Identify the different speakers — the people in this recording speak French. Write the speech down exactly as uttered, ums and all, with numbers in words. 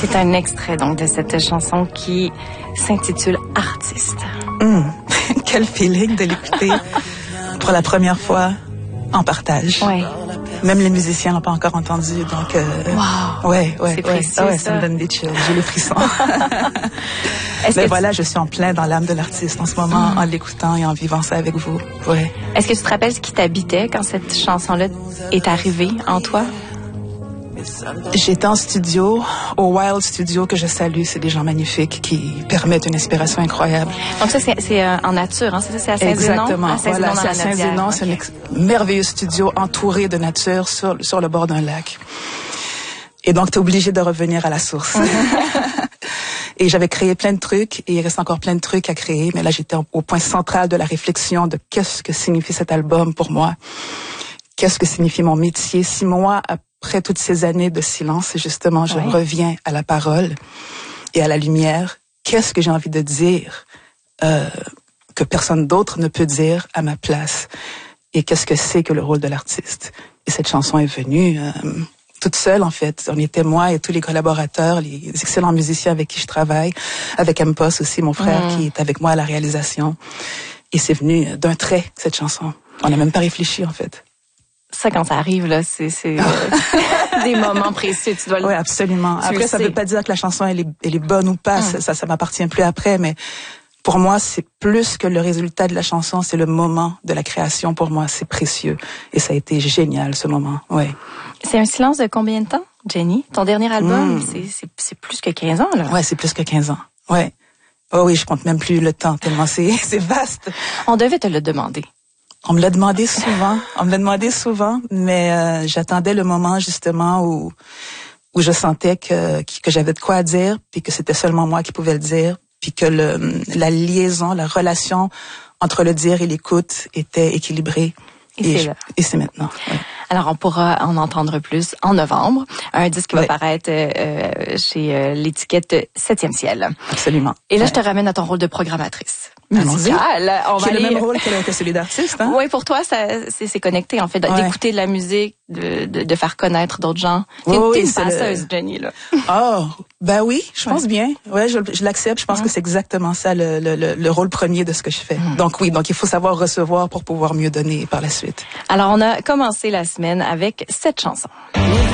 Speaker 1: C'est un extrait donc de cette chanson qui s'intitule Artiste.
Speaker 2: Mmh. Quel feeling de l'écouter pour la première fois en partage.
Speaker 1: Ouais.
Speaker 2: Même les musiciens l'ont pas encore entendu, donc euh,
Speaker 1: wow.
Speaker 2: ouais, ouais,
Speaker 1: c'est
Speaker 2: ouais,
Speaker 1: précieux,
Speaker 2: ah ouais,
Speaker 1: ça.
Speaker 2: ça me donne des chills, j'ai les frissons. Mais voilà, tu... je suis en plein dans l'âme de l'artiste en ce moment, mmh. en l'écoutant et en vivant ça avec vous. Ouais.
Speaker 1: Est-ce que tu te rappelles ce qui t'habitait quand cette chanson-là est arrivée en toi?
Speaker 2: J'étais en studio, au Wild Studio, que je salue. C'est des gens magnifiques qui permettent une inspiration incroyable.
Speaker 1: Donc ça, c'est, c'est euh, en nature, hein? C'est ça, c'est à Saint-Zénon?
Speaker 2: Exactement.
Speaker 1: À Saint-Zénon,
Speaker 2: voilà, c'est à Saint-Zénon. Okay. C'est un ex- merveilleux studio entouré de nature sur, sur le bord d'un lac. Et donc, t'es obligé de revenir à la source. Et j'avais créé plein de trucs, et il reste encore plein de trucs à créer. Mais là, j'étais au point central de la réflexion de qu'est-ce que signifie cet album pour moi. Qu'est-ce que signifie mon métier? Six mois après toutes ces années de silence, justement, je oui. reviens à la parole et à la lumière. Qu'est-ce que j'ai envie de dire euh, que personne d'autre ne peut dire à ma place? Et qu'est-ce que c'est que le rôle de l'artiste? Et cette chanson est venue euh, toute seule, en fait. On était moi et tous les collaborateurs, les excellents musiciens avec qui je travaille, avec Mpos aussi, mon frère, mmh. qui est avec moi à la réalisation. Et c'est venu d'un trait, cette chanson. On n'a même pas réfléchi, en fait.
Speaker 1: Ça, quand ça arrive, là, c'est, c'est euh, des moments précieux. Tu dois le...
Speaker 2: Oui, absolument. Après, ça ne veut pas dire que la chanson, elle est, elle est bonne ou pas. Mm. Ça, ça, ça m'appartient plus après. Mais pour moi, c'est plus que le résultat de la chanson. C'est le moment de la création. Pour moi, c'est précieux. Et ça a été génial, ce moment. Ouais.
Speaker 1: C'est un silence de combien de temps, Jenny? Ton dernier album, mm. c'est, c'est, c'est plus que quinze ans, là.
Speaker 2: Ouais, c'est plus que quinze ans. Ouais. Oh oui, je compte même plus le temps, tellement c'est, c'est vaste.
Speaker 1: On devait te le demander.
Speaker 2: On me l'a demandé souvent, on me l'a demandé souvent, mais euh, j'attendais le moment justement où où je sentais que que j'avais de quoi dire, puis que c'était seulement moi qui pouvais le dire, puis que le la liaison, la relation entre le dire et l'écoute était équilibrée.
Speaker 1: Et, et c'est
Speaker 2: je,
Speaker 1: là.
Speaker 2: Et c'est maintenant. Ouais.
Speaker 1: Alors, on pourra en entendre plus en novembre. Un disque
Speaker 2: ouais.
Speaker 1: va paraître euh, chez euh, l'étiquette Septième Ciel.
Speaker 2: Absolument.
Speaker 1: Et là,
Speaker 2: ouais.
Speaker 1: je te ramène à ton rôle de programmatrice
Speaker 2: musicale.
Speaker 1: On
Speaker 2: Qui
Speaker 1: va
Speaker 2: est
Speaker 1: aller...
Speaker 2: le même rôle que, que celui d'artiste. Hein?
Speaker 1: Oui, pour toi, ça, c'est, c'est connecté, en fait, ouais. d'écouter de la musique, de, de, de faire connaître d'autres gens. T'es,
Speaker 2: oh,
Speaker 1: t'es
Speaker 2: oui,
Speaker 1: une passeuse, le... Jenny, là.
Speaker 2: Oh, ben oui, je pense ouais. bien. Ouais, je, je l'accepte. Je pense ouais. que c'est exactement ça, le, le, le rôle premier de ce que je fais. Mm. Donc oui, donc il faut savoir recevoir pour pouvoir mieux donner par la suite.
Speaker 1: Alors, on a commencé la semaine avec cette chanson.